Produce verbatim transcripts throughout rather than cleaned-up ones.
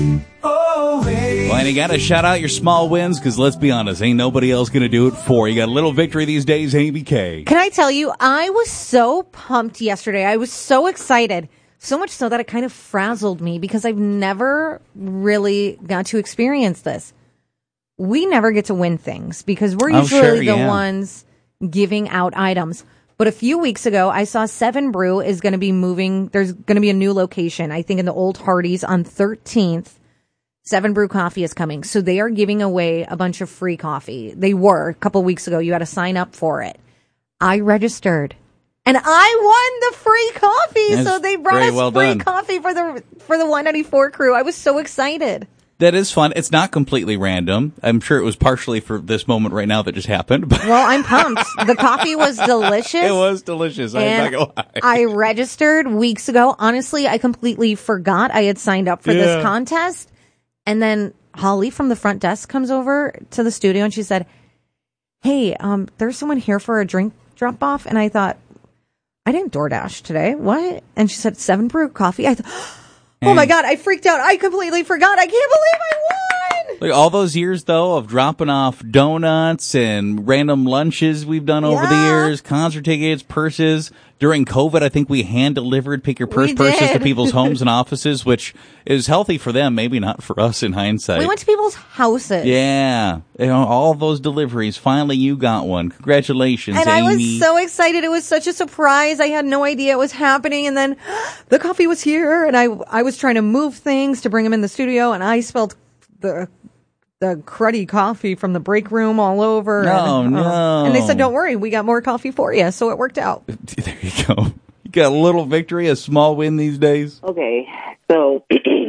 Well, and you got to shout out your small wins because let's be honest, ain't nobody else going to do it for you. You got a little victory these days, Amy K. Can I tell you, I was so pumped yesterday. I was so excited. So much so that it kind of frazzled me because I've never really got to experience this. We never get to win things because we're usually oh, sure, the yeah. ones giving out items. But a few weeks ago, I saw Seven Brew is going to be moving. There's going to be a new location, I think, in the Old Hardee's on thirteenth. Seven Brew Coffee is coming. So they are giving away a bunch of free coffee. They were a couple weeks ago. You had to sign up for it. I registered. And I won the free coffee. That's so they brought very us well free done. coffee for the for the one ninety-four crew. I was so excited. That is fun. It's not completely random. I'm sure it was partially for this moment right now that just happened. But Well, I'm pumped. The coffee was delicious. it was delicious. I'm And not gonna lie. I registered weeks ago. Honestly, I completely forgot I had signed up for Yeah. this contest. And then Holly from the front desk comes over to the studio and she said, hey, um, there's someone here for a drink drop off. And I thought, I didn't DoorDash today. What? And she said, Seven Brew Coffee. I thought, oh my God, I freaked out. I completely forgot. I can't believe I won. Like all those years, though, of dropping off donuts and random lunches we've done over the Yeah. years, concert tickets, purses. During COVID, I think we hand-delivered pick your purse We purses to did. people's homes and offices, which is healthy for them, maybe not for us in hindsight. We went to people's houses. Yeah. You know, all those deliveries. Finally, you got one. Congratulations, And Amy. I was so excited. It was such a surprise. I had no idea it was happening. And then the coffee was here, and I I was trying to move things to bring them in the studio, and I spilled the the cruddy coffee from the break room all over. No, and, no. And they said, don't worry, we got more coffee for you. So it worked out. There you go. You got a little victory, a small win these days. Okay, so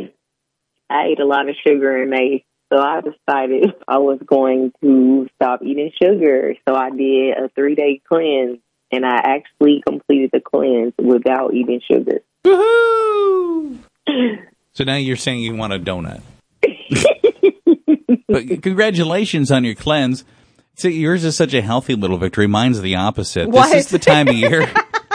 I ate a lot of sugar in May, so I decided I was going to stop eating sugar. So I did a three-day cleanse, and I actually completed the cleanse without eating sugar. Woohoo! So now you're saying you want a donut. But congratulations on your cleanse. See, yours is such a healthy little victory. Mine's the opposite. What? This is the time of year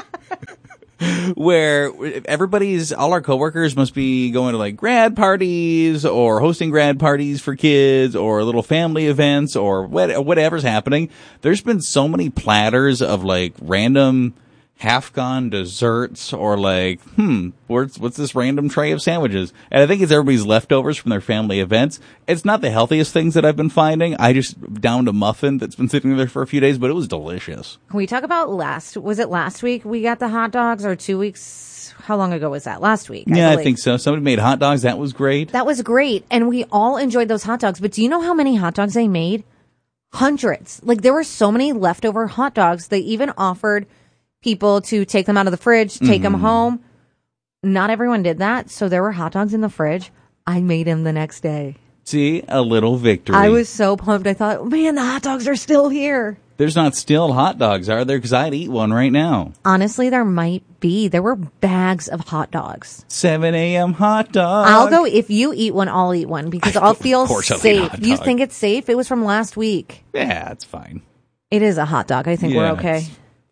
where everybody's, all our coworkers must be going to like grad parties or hosting grad parties for kids or little family events or what, whatever's happening. There's been so many platters of like random half-gone desserts or like, hmm, what's, what's this random tray of sandwiches? And I think it's everybody's leftovers from their family events. It's not the healthiest things that I've been finding. I just downed a muffin that's been sitting there for a few days, but it was delicious. Can we talk about last, was it last week we got the hot dogs or two weeks? How long ago was that? Last week. Yeah, I believe. think so. Somebody made hot dogs. That was great. That was great. And we all enjoyed those hot dogs. But do you know how many hot dogs they made? Hundreds. Like there were so many leftover hot dogs. They even offered people to take them out of the fridge, take them home. Not everyone did that. So there were hot dogs in the fridge. I made them the next day. See, a little victory. I was so pumped. I thought, man, the hot dogs are still here. There's not still hot dogs, are there? Because I'd eat one right now. Honestly, there might be. There were bags of hot dogs. seven a.m. hot dog. I'll go. If you eat one, I'll eat one because I'll feel Of course I'll eat a safe. hot You dog. think it's safe? It was from last week. Yeah, it's fine. It is a hot dog. I think Yeah, we're okay. it's-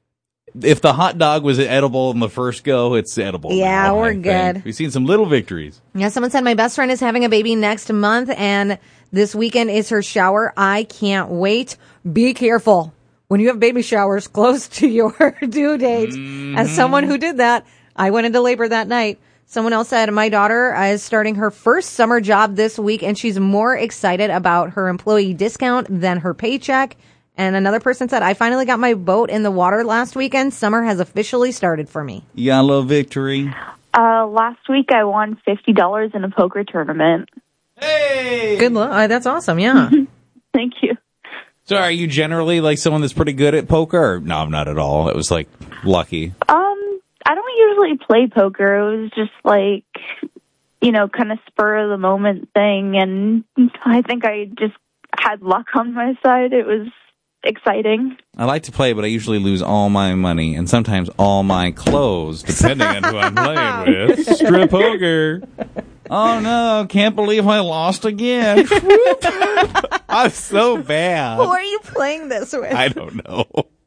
If the hot dog was edible in the first go, it's edible. Yeah, now, we're I think. good. We've seen some little victories. Yeah, someone said my best friend is having a baby next month, and this weekend is her shower. I can't wait. Be careful when you have baby showers close to your due date. Mm-hmm. As someone who did that, I went into labor that night. Someone else said my daughter is starting her first summer job this week, and she's more excited about her employee discount than her paycheck. And another person said, I finally got my boat in the water last weekend. Summer has officially started for me. You got a little victory. Uh, last week I won fifty dollars in a poker tournament. Hey! Good luck. Uh, That's awesome. Yeah. Thank you. So are you generally like someone that's pretty good at poker? Or, no, not at all. It was like lucky. Um, I don't usually play poker. It was just like, you know, kind of spur of the moment thing. And I think I just had luck on my side. It was exciting. I like to play, but I usually lose all my money and sometimes all my clothes, depending on who I'm playing with. Strip poker. Oh no, can't believe I lost again. I'm so bad. Who are you playing this with? I don't know.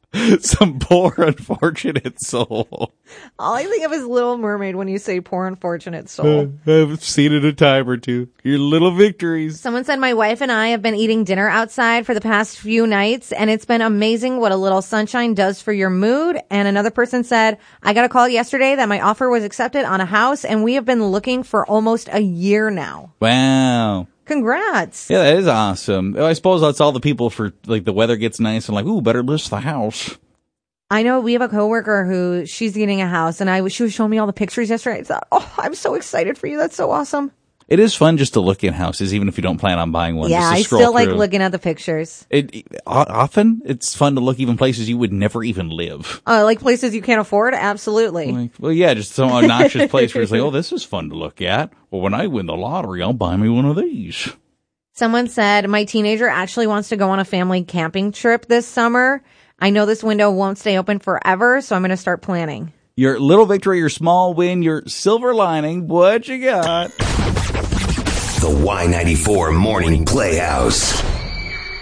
Some poor unfortunate soul. All I think of is Little Mermaid when you say poor unfortunate soul. I've seen it a time or two. Your little victories. Someone said, my wife and I have been eating dinner outside for the past few nights, and it's been amazing what a little sunshine does for your mood. And another person said, I got a call yesterday that my offer was accepted on a house, and we have been looking for almost a year now. Wow. Congrats. Yeah, that is awesome. I suppose that's all the people for, like, the weather gets nice and like, ooh, better list the house. I know we have a coworker who she's getting a house, and I she was showing me all the pictures yesterday. I thought, oh, I'm so excited for you. That's so awesome. It is fun just to look in houses, even if you don't plan on buying one. Yeah, just to I scroll still like through. looking at the pictures. It, it often it's fun to look even places you would never even live. Uh, like places you can't afford? Absolutely. Like, well, yeah, just some obnoxious place where it's like, oh, this is fun to look at. Well, when I win the lottery, I'll buy me one of these. Someone said, my teenager actually wants to go on a family camping trip this summer. I know this window won't stay open forever, so I'm going to start planning. Your little victory, your small win, your silver lining. What you got? The Y ninety-four Morning Playhouse.